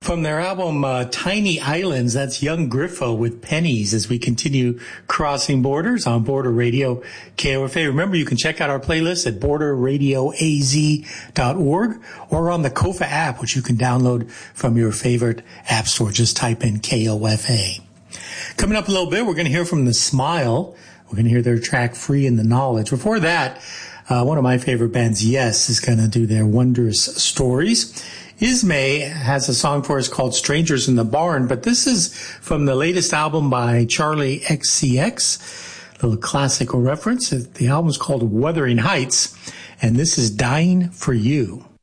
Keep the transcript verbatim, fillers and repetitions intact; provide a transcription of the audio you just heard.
From their album uh, Tiny Islands, that's Young Griffo with Pennies as we continue crossing borders on Border Radio K O F A. Remember, you can check out our playlist at border radio a z dot org or on the Kofa app, which you can download from your favorite app store. Just type in K O F A. Coming up a little bit, we're going to hear from The Smile. We're going to hear their track Free in the Knowledge. Before that, uh, one of my favorite bands, Yes, is going to do their Wondrous Stories. Ismay has a song for us called Strangers in the Barn, but this is from the latest album by Charlie X C X, a little classical reference. The album is called Wuthering Heights, and this is Dying for You.